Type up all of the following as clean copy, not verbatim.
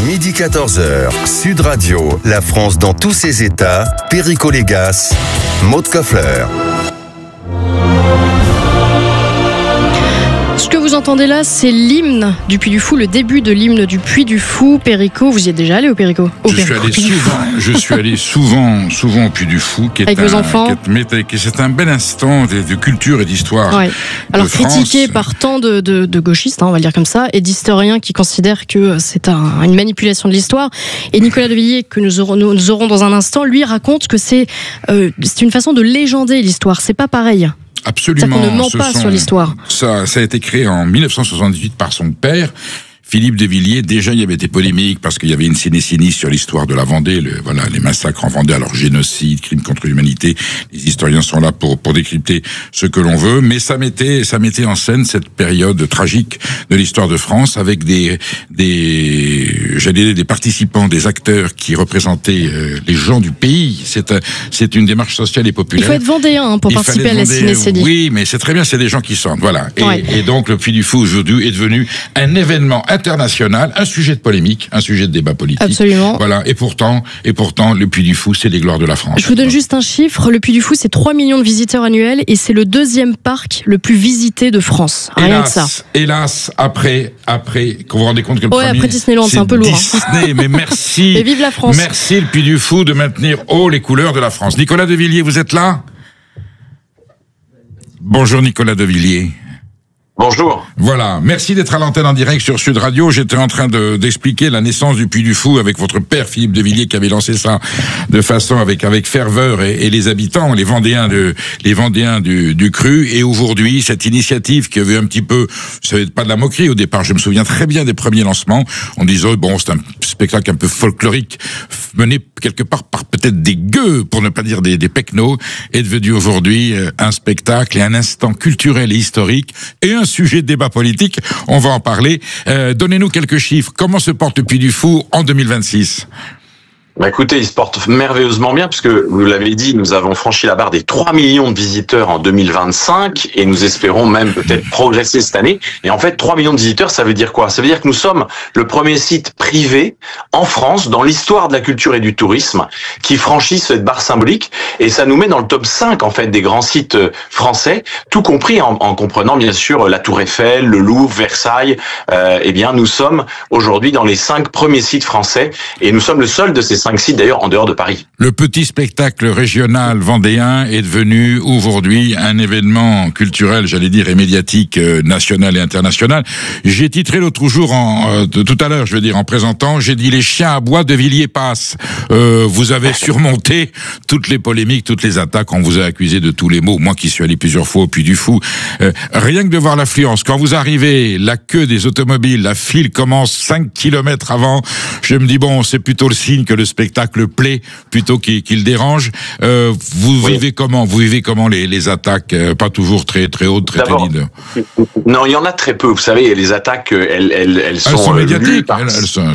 Midi 14h, Sud Radio, la France dans tous ses états, Perico Légas, Maud Koffler. Ce que vous entendez là, c'est l'hymne du Puy du Fou, le début de l'hymne du Puy du Fou. Perico, vous y êtes déjà allé au Perico? Je suis allé souvent au Puy du Fou, avec vos enfants. C'est un bel instant de culture et d'histoire. Ouais. Alors critiqué par tant de gauchistes, on va le dire comme ça, et d'historiens qui considèrent que c'est une manipulation de l'histoire. Et Nicolas de Villiers, que nous aurons dans un instant, lui raconte que c'est une façon de légender l'histoire. C'est pas pareil. Absolument. C'est-à-dire qu'on ne ment pas sur l'histoire. Ça a été créé en 1978 par son père, Philippe de Villiers. Déjà, il y avait des polémiques parce qu'il y avait une cinécinie sur l'histoire de la Vendée, les massacres en Vendée, alors génocide, crimes contre l'humanité. Les historiens sont là pour décrypter ce que l'on veut, mais ça mettait en scène cette période tragique de l'histoire de France avec des participants, des acteurs qui représentaient les gens du pays. C'est une démarche sociale et populaire. Il faut être vendéen pour participer à la cinécénie. Oui, mais c'est très bien, c'est des gens qui sortent, voilà. Ouais. Et donc le Puy du Fou aujourd'hui est devenu un événement international, un sujet de polémique, un sujet de débat politique. Absolument. Voilà. Et pourtant, le Puy du Fou, c'est les gloires de la France. Je vous donne juste un chiffre. Le Puy du Fou, c'est 3 millions de visiteurs annuels et c'est le deuxième parc le plus visité de France. Rien que ça. Hélas, après, qu'on vous rendez compte que le premier, après Disneyland, c'est un peu lourd. Disney, mais merci. Et vive la France. Merci le Puy du Fou de maintenir haut les couleurs de la France. Nicolas de Villiers, vous êtes là? Bonjour Nicolas de Villiers. Bonjour. Voilà, merci d'être à l'antenne en direct sur Sud Radio. J'étais en train d'expliquer la naissance du Puy du Fou avec votre père Philippe de Villiers qui avait lancé ça de façon avec ferveur et les habitants, les Vendéens du Cru. Et aujourd'hui, cette initiative qui avait un petit peu, ça n'était pas de la moquerie au départ. Je me souviens très bien des premiers lancements. On disait bon, c'est un spectacle un peu folklorique mené quelque part par peut-être des gueux, pour ne pas dire des pecnos, est devenu aujourd'hui un spectacle et un instant culturel et historique et un sujet de débat politique. On va en parler. Donnez-nous quelques chiffres. Comment se porte le Puy du Fou en 2026 ? Bah écoutez, il se porte merveilleusement bien puisque, vous l'avez dit, nous avons franchi la barre des 3 millions de visiteurs en 2025 et nous espérons même peut-être progresser cette année. Et en fait, 3 millions de visiteurs, ça veut dire quoi? Ça veut dire que nous sommes le premier site privé en France, dans l'histoire de la culture et du tourisme, qui franchit cette barre symbolique et ça nous met dans le top 5 en fait des grands sites français, tout compris en comprenant bien sûr la Tour Eiffel, le Louvre, Versailles. Eh bien, nous sommes aujourd'hui dans les 5 premiers sites français et nous sommes le seul de ces 5 sites d'ailleurs en dehors de Paris. Le petit spectacle régional vendéen est devenu aujourd'hui un événement culturel, j'allais dire, et médiatique national et international. J'ai titré l'autre jour, tout à l'heure, je veux dire, en présentant, j'ai dit les chiens à bois de Villiers passent. Vous avez surmonté toutes les polémiques, toutes les attaques, on vous a accusé de tous les maux. Moi qui suis allé plusieurs fois au Puy du Fou, rien que de voir l'affluence, quand vous arrivez, la queue des automobiles, la file commence 5 kilomètres avant, je me dis bon, c'est plutôt le signe que le spectacle plaît plutôt qu'il dérange. Vous vivez comment les attaques, pas toujours très très hautes, très pénibles? Non, il y en a très peu. Vous savez, les attaques, elles sont médiatiques. Elles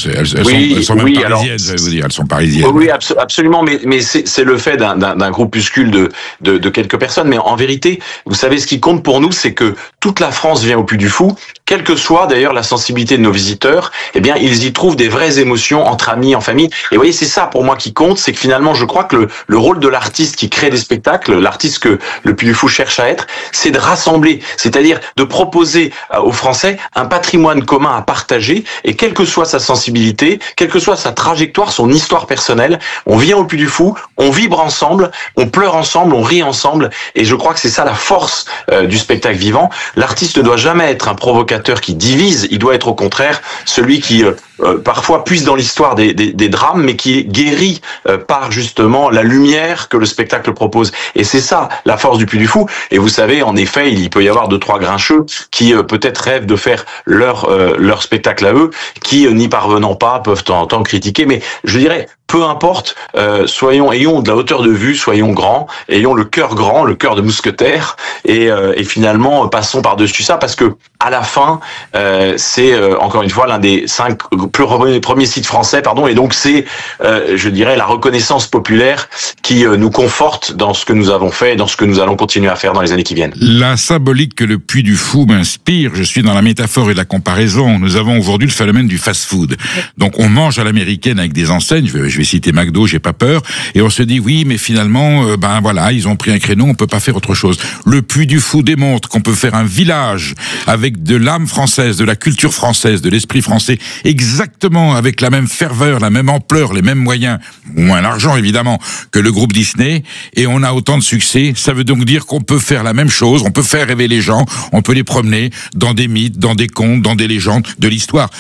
sont même parisiennes, je vais vous dire. Elles sont parisiennes. Oui, absolument. Mais c'est le fait d'un groupuscule de quelques personnes. Mais en vérité, vous savez, ce qui compte pour nous, c'est que toute la France vient au Puy du Fou, quelle que soit d'ailleurs la sensibilité de nos visiteurs. Eh bien, ils y trouvent des vraies émotions entre amis, en famille. Et vous voyez, c'est ça pour moi qui compte, c'est que finalement, je crois que le rôle de l'artiste qui crée des spectacles, l'artiste que le Puy du Fou cherche à être, c'est de rassembler, c'est-à-dire de proposer aux Français un patrimoine commun à partager, et quelle que soit sa sensibilité, quelle que soit sa trajectoire, son histoire personnelle, on vient au Puy du Fou, on vibre ensemble, on pleure ensemble, on rit ensemble, et je crois que c'est ça la force du spectacle vivant. L'artiste ne doit jamais être un provocateur qui divise, il doit être au contraire celui qui parfois puise dans l'histoire des drames, mais qui guérit par justement la lumière que le spectacle propose. Et c'est ça la force du Puy du Fou. Et vous savez, en effet, il peut y avoir 2-3 grincheux qui peut-être rêvent de faire leur spectacle à eux, qui n'y parvenant pas peuvent de temps en temps critiquer. Mais je dirais, peu importe, ayons de la hauteur de vue, soyons grands, ayons le cœur grand, le cœur de mousquetaire, et finalement passons par-dessus ça, parce que à la fin, c'est encore une fois l'un des 5 premier site français, pardon. Et donc c'est, je dirais, la reconnaissance populaire qui nous conforte dans ce que nous avons fait et dans ce que nous allons continuer à faire dans les années qui viennent. La symbolique que le Puy du Fou m'inspire, je suis dans la métaphore et la comparaison. Nous avons aujourd'hui le phénomène du fast-food. Donc on mange à l'américaine avec des enseignes, je vais citer McDo, j'ai pas peur, et on se dit oui, mais finalement, voilà, ils ont pris un créneau, on peut pas faire autre chose. Le Puy du Fou démontre qu'on peut faire un village avec de l'âme française, de la culture française, de l'esprit français, exactement avec la même ferveur, la même ampleur, les mêmes moyens, moins l'argent évidemment, que le groupe Disney, et on a autant de succès. Ça veut donc dire qu'on peut faire la même chose, on peut faire rêver les gens, on peut les promener dans des mythes, dans des contes, dans des légendes, de l'histoire.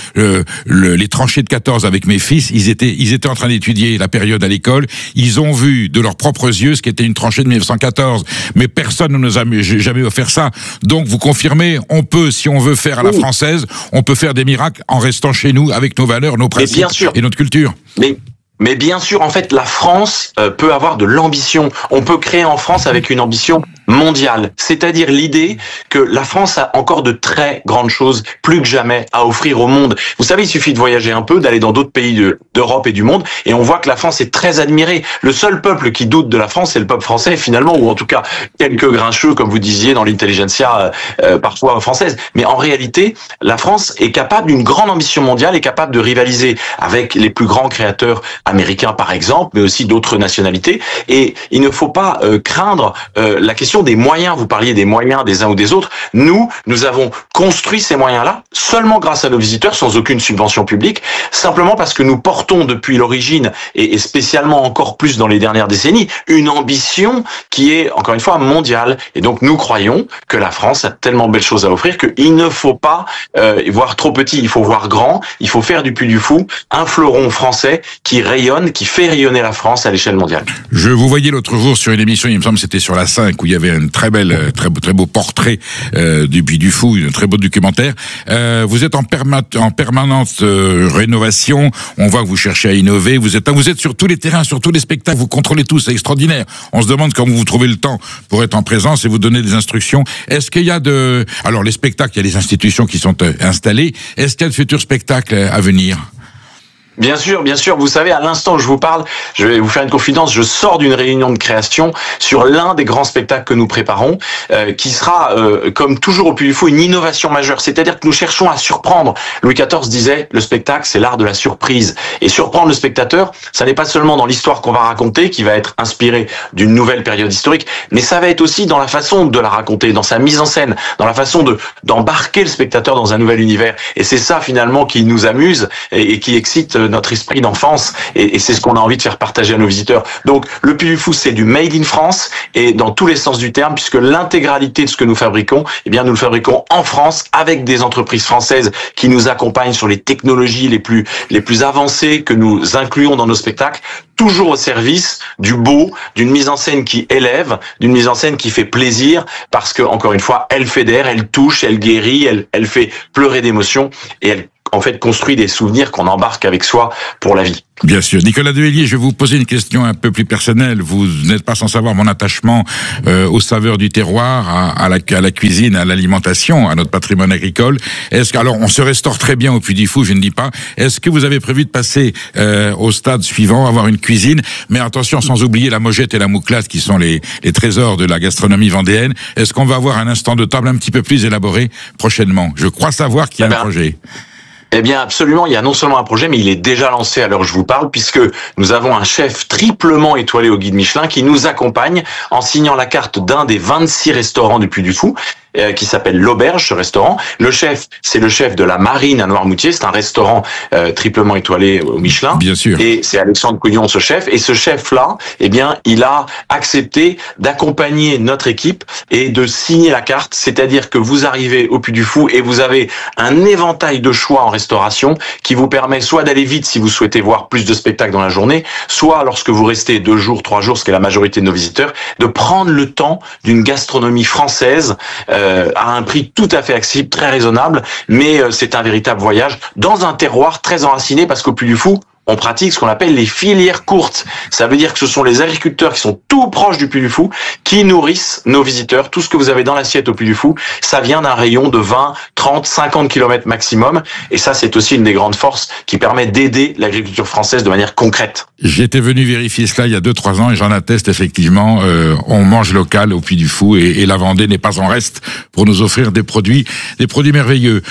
Les tranchées de 14 avec mes fils, ils étaient en train d'étudier la période à l'école, ils ont vu de leurs propres yeux ce qu'était une tranchée de 1914, mais personne ne nous a jamais offert ça. Donc vous confirmez, on peut, si on veut faire à la française, on peut faire des miracles en restant chez nous avec nos valeurs, nos principes et notre culture. Mais bien sûr, en fait, la France peut avoir de l'ambition. On peut créer en France avec une ambition mondiale. C'est-à-dire l'idée que la France a encore de très grandes choses, plus que jamais, à offrir au monde. Vous savez, il suffit de voyager un peu, d'aller dans d'autres pays d'Europe et du monde, et on voit que la France est très admirée. Le seul peuple qui doute de la France, c'est le peuple français, finalement, ou en tout cas quelques grincheux, comme vous disiez, dans l'intelligentsia parfois française. Mais en réalité, la France est capable d'une grande ambition mondiale, est capable de rivaliser avec les plus grands créateurs américains, par exemple, mais aussi d'autres nationalités. Et il ne faut pas craindre la question des moyens. Vous parliez des moyens des uns ou des autres. Nous avons construit ces moyens-là seulement grâce à nos visiteurs, sans aucune subvention publique, simplement parce que nous portons depuis l'origine, et spécialement encore plus dans les dernières décennies, une ambition qui est, encore une fois, mondiale. Et donc, nous croyons que la France a tellement de belles choses à offrir qu'il ne faut pas voir trop petit, il faut voir grand, il faut faire du Puy du Fou un fleuron français qui rayonne, qui fait rayonner la France à l'échelle mondiale. Je vous voyais l'autre jour sur une émission, il me semble que c'était sur la 5, où il y avait un très beau portrait du Puy du Fou, un très beau documentaire. Vous êtes en permanente rénovation, on voit que vous cherchez à innover, vous êtes sur tous les terrains, sur tous les spectacles, vous contrôlez tout, c'est extraordinaire. On se demande comment vous trouvez le temps pour être en présence et vous donner des instructions. Est-ce qu'il y a alors les spectacles, il y a les institutions qui sont installées, est-ce qu'il y a de futurs spectacles à venir ? Bien sûr. Vous savez, à l'instant où je vous parle, je vais vous faire une confidence. Je sors d'une réunion de création sur l'un des grands spectacles que nous préparons, qui sera, comme toujours au Puy du Fou, une innovation majeure. C'est-à-dire que nous cherchons à surprendre. Louis XIV disait, le spectacle, c'est l'art de la surprise. Et surprendre le spectateur, ça n'est pas seulement dans l'histoire qu'on va raconter, qui va être inspirée d'une nouvelle période historique, mais ça va être aussi dans la façon de la raconter, dans sa mise en scène, dans la façon d'embarquer le spectateur dans un nouvel univers. Et c'est ça, finalement, qui nous amuse et qui excite notre esprit d'enfance, et c'est ce qu'on a envie de faire partager à nos visiteurs. Donc le Puy du Fou, c'est du made in France, et dans tous les sens du terme, puisque l'intégralité de ce que nous fabriquons, eh bien nous le fabriquons en France, avec des entreprises françaises qui nous accompagnent sur les technologies les plus avancées que nous incluons dans nos spectacles, toujours au service du beau, d'une mise en scène qui élève, d'une mise en scène qui fait plaisir, parce que, encore une fois, elle fédère, elle touche, elle guérit, elle fait pleurer d'émotion, et elle en fait construit des souvenirs qu'on embarque avec soi pour la vie. Bien sûr. Nicolas Dehélier, je vais vous poser une question un peu plus personnelle. Vous n'êtes pas sans savoir mon attachement aux saveurs du terroir, à la cuisine, à l'alimentation, à notre patrimoine agricole. Alors, on se restaure très bien au Puy du Fou, je ne dis pas. Est-ce que vous avez prévu de passer au stade suivant, avoir une cuisine, mais attention, sans oublier la mojette et la mouclate, qui sont les trésors de la gastronomie vendéenne. Est-ce qu'on va avoir un instant de table un petit peu plus élaboré prochainement? Je crois savoir qu'il y a un projet. Eh bien, absolument. Il y a non seulement un projet, mais il est déjà lancé à l'heure où je vous parle, puisque nous avons un chef triplement étoilé au guide Michelin qui nous accompagne en signant la carte d'un des 26 restaurants du Puy du Fou, qui s'appelle l'Auberge, ce restaurant. Le chef, c'est le chef de la Marine à Noirmoutier. C'est un restaurant triplement étoilé au Michelin. Bien sûr. Et c'est Alexandre Cougnon, ce chef. Et ce chef-là, eh bien, il a accepté d'accompagner notre équipe et de signer la carte. C'est-à-dire que vous arrivez au Puy du Fou et vous avez un éventail de choix en restauration qui vous permet soit d'aller vite si vous souhaitez voir plus de spectacles dans la journée, soit lorsque vous restez 2 jours, 3 jours, ce qui est la majorité de nos visiteurs, de prendre le temps d'une gastronomie française à un prix tout à fait accessible, très raisonnable, mais c'est un véritable voyage dans un terroir très enraciné, parce qu'au Puy du Fou, on pratique ce qu'on appelle les filières courtes. Ça veut dire que ce sont les agriculteurs qui sont tout proches du Puy du Fou qui nourrissent nos visiteurs. Tout ce que vous avez dans l'assiette au Puy du Fou, ça vient d'un rayon de 20, 30, 50 km maximum. Et ça, c'est aussi une des grandes forces qui permet d'aider l'agriculture française de manière concrète. J'étais venu vérifier cela il y a 2-3 ans et j'en atteste effectivement. On mange local au Puy du Fou et la Vendée n'est pas en reste pour nous offrir des produits merveilleux.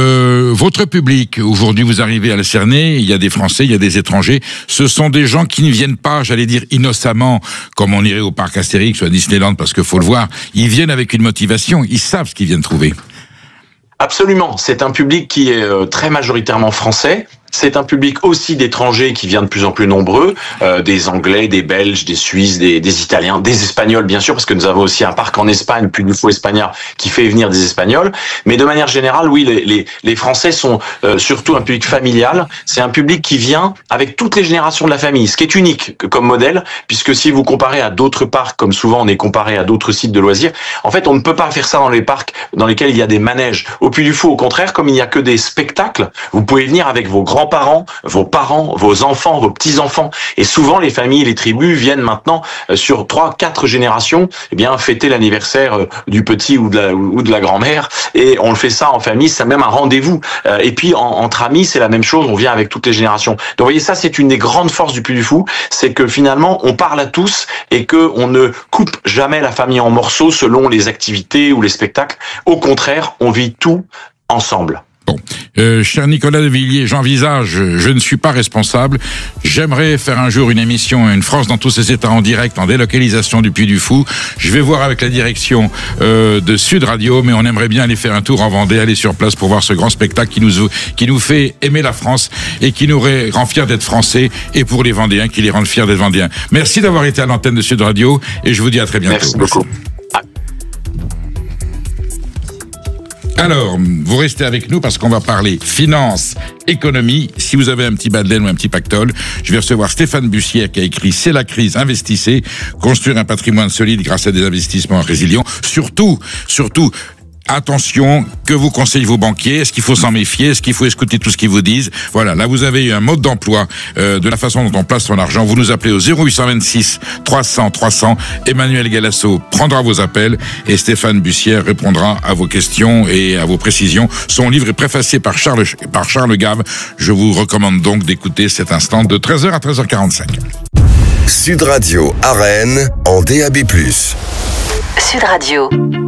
Votre public, aujourd'hui vous arrivez à le cerner, il y a des Français, il y a des étrangers. Ce sont des gens qui ne viennent pas, j'allais dire innocemment, comme on irait au parc Astérix ou à Disneyland parce qu'il faut le voir. Ils viennent avec une motivation, ils savent ce qu'ils viennent trouver. Absolument, c'est un public qui est très majoritairement français. C'est un public aussi d'étrangers qui vient de plus en plus nombreux, des Anglais, des Belges, des Suisses, des Italiens, des Espagnols bien sûr, parce que nous avons aussi un parc en Espagne, Puy du Fou Espagnol, qui fait venir des Espagnols. Mais de manière générale, oui, les Français sont surtout un public familial. C'est un public qui vient avec toutes les générations de la famille, ce qui est unique comme modèle, puisque si vous comparez à d'autres parcs, comme souvent on est comparé à d'autres sites de loisirs, en fait on ne peut pas faire ça dans les parcs dans lesquels il y a des manèges. Au Puy du Fou, au contraire, comme il n'y a que des spectacles, vous pouvez venir avec vos grands-parents, vos parents, vos enfants, vos petits-enfants. Et souvent, les familles et les tribus viennent maintenant, sur 3-4 générations, fêter l'anniversaire du petit ou de la grand-mère. Et on le fait ça en famille, c'est même un rendez-vous. Et puis, entre amis, c'est la même chose, on vient avec toutes les générations. Donc, vous voyez, ça, c'est une des grandes forces du Puy du Fou, c'est que finalement, on parle à tous et qu'on ne coupe jamais la famille en morceaux selon les activités ou les spectacles. Au contraire, on vit tout ensemble. Bon, cher Nicolas de Villiers, j'envisage, je ne suis pas responsable. J'aimerais faire un jour une émission, une France dans tous ses états en direct, en délocalisation du Puy du Fou. Je vais voir avec la direction de Sud Radio, mais on aimerait bien aller faire un tour en Vendée, aller sur place pour voir ce grand spectacle qui nous fait aimer la France et qui nous rend fiers d'être Français, et pour les Vendéens, qui les rendent fiers d'être Vendéens. Merci d'avoir été à l'antenne de Sud Radio et je vous dis à très bientôt. Merci beaucoup. Alors, vous restez avec nous parce qu'on va parler finance, économie. Si vous avez un petit bas de laine ou un petit pactole, je vais recevoir Stéphane Bussière qui a écrit « C'est la crise, investissez, construire un patrimoine solide grâce à des investissements résilients ». Surtout, attention, que vous conseillent vos banquiers, est-ce qu'il faut s'en méfier, est-ce qu'il faut écouter tout ce qu'ils vous disent? Voilà, là vous avez eu un mode d'emploi de la façon dont on place son argent. Vous nous appelez au 0826 300 300. Emmanuel Galasso prendra vos appels et Stéphane Bussière répondra à vos questions et à vos précisions. Son livre est préfacé par Charles Gave. Je vous recommande donc d'écouter cet instant de 13h à 13h45. Sud Radio à Rennes en DAB+. Sud Radio.